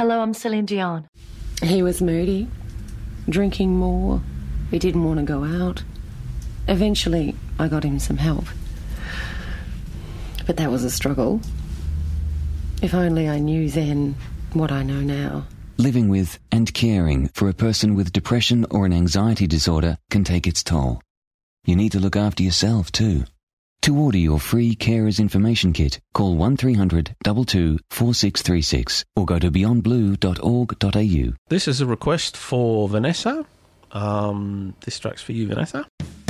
Hello, I'm Celine Dion. He was moody, drinking more. He didn't want to go out. Eventually, I got him some help. But that was a struggle. If only I knew then what I know now. Living with and caring for a person with depression or an anxiety disorder can take its toll. You need to look after yourself too. To order your free Carers Information Kit, call 1300 22 4636 or go to beyondblue.org.au. This is a request for Vanessa. This track's for you, Vanessa.